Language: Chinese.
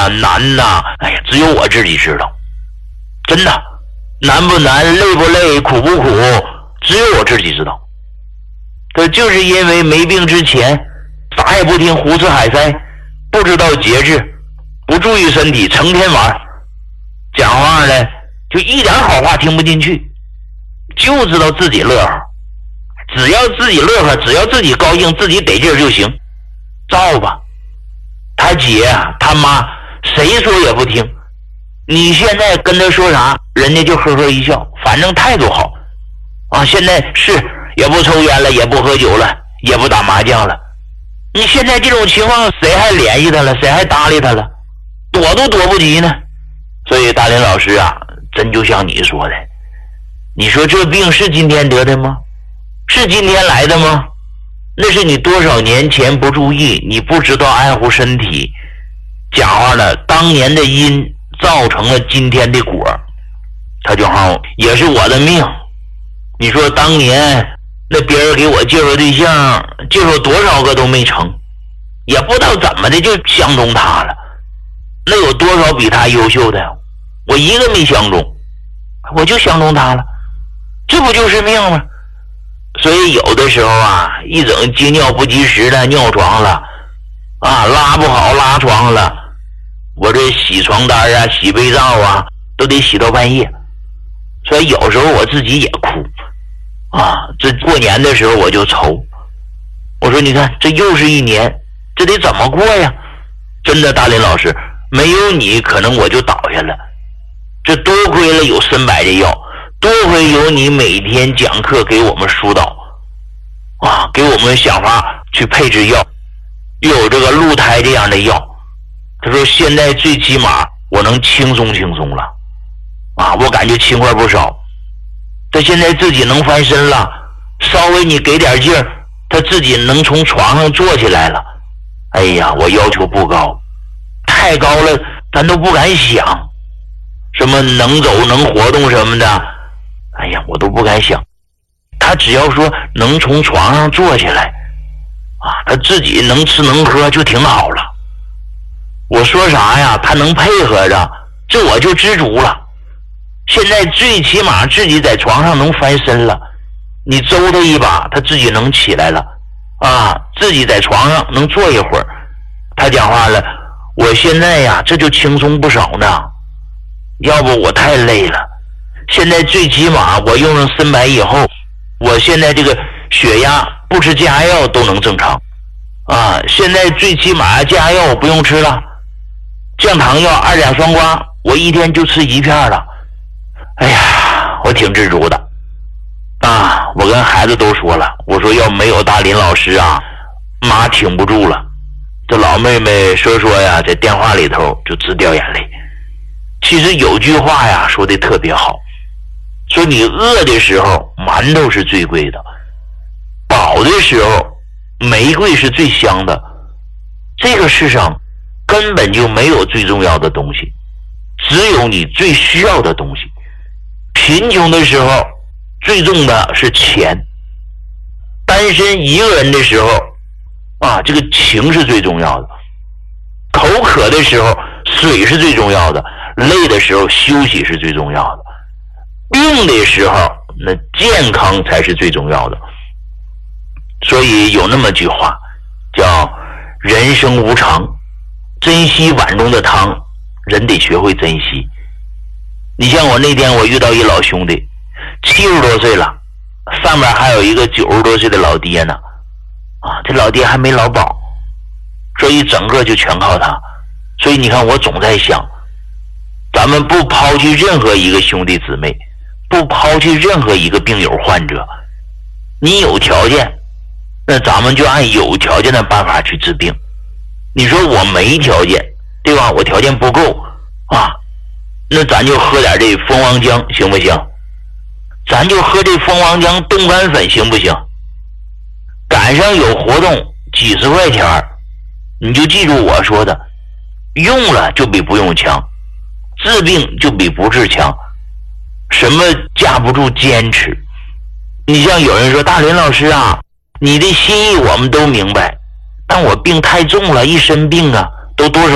难呐，哎呀，只有我自己知道，真的，难不难，累不累，苦不苦，只有我自己知道。这就是因为没病之前啥也不听，胡吃海塞，不知道节制，不注意身体，成天玩，讲话呢就一点好话听不进去，就知道自己乐呵，只要自己乐呵，只要自己高兴，自己得劲就行，照吧。他姐他妈谁说也不听，你现在跟他说啥，人家就呵呵一笑，反正态度好啊。现在是也不抽烟了，也不喝酒了，也不打麻将了。你现在这种情况，谁还联系他了？谁还搭理他了？躲都躲不及呢。所以大林老师啊，真就像你说的，你说这病是今天得的吗？是今天来的吗？那是你多少年前不注意，你不知道爱护身体，讲话呢，当年的因造成了今天的果，他就好也是我的命。你说当年那别人给我介绍对象，介绍多少个都没成，也不知道怎么的就相中他了。那有多少比他优秀的，我一个没相中，我就相中他了，这不就是命吗？所以有的时候啊，一整接尿不及时的尿床了啊，拉不好拉床了，我这洗床单啊，洗被罩啊，都得洗到半夜。所以有时候我自己也哭啊，这过年的时候我就愁，我说你看这又是一年，这得怎么过呀？真的，大林老师，没有你可能我就倒下了。这多亏了有参白的药，多亏有你每天讲课给我们疏导啊，给我们想法去配置药，又有这个鹿胎这样的药。他说现在最起码我能轻松了啊，我感觉轻快不少。他现在自己能翻身了，稍微你给点劲儿，他自己能从床上坐起来了。哎呀，我要求不高，太高了咱都不敢想，什么能走能活动什么的，哎呀我都不敢想。他只要说能从床上坐起来啊，他自己能吃能喝就挺好了。我说啥呀，他能配合着，这我就知足了。现在最起码自己在床上能翻身了，你揍他一把他自己能起来了啊，自己在床上能坐一会儿。他讲话了，我现在呀这就轻松不少呢，要不我太累了。现在最起码我用上参白以后，我现在这个血压不吃降压药都能正常啊。现在最起码降压药我不用吃了，降糖药2两双胍我一天就吃1片了。哎呀，我挺知足的啊。我跟孩子都说了，我说要没有大林老师啊，妈挺不住了。这老妹妹说呀，在电话里头就直掉眼泪。其实有句话呀说的特别好，说你饿的时候馒头是最贵的，饱的时候玫瑰是最香的。这个世上根本就没有最重要的东西，只有你最需要的东西。贫穷的时候最重的是钱，单身一个人的时候啊，这个情是最重要的，口渴的时候水是最重要的，累的时候休息是最重要的，病的时候那健康才是最重要的。所以有那么句话叫人生无常，珍惜碗中的汤，人得学会珍惜。你像我那天我遇到一老兄弟70多岁了，上面还有一个90多岁的老爹呢啊，这老爹还没劳保，所以整个就全靠他。所以你看我总在想，咱们不抛弃任何一个兄弟姊妹，不抛弃任何一个病友患者，你有条件那咱们就按有条件的办法去治病。你说我没条件对吧，我条件不够啊，那咱就喝点这蜂王浆行不行？咱就喝这蜂王浆冻干粉行不行？赶上有活动几十块钱，你就记住我说的，用了就比不用强，治病就比不治强。什么架不住坚持？你像有人说大林老师啊，你的心意我们都明白，但我病太重了，一身病啊都多少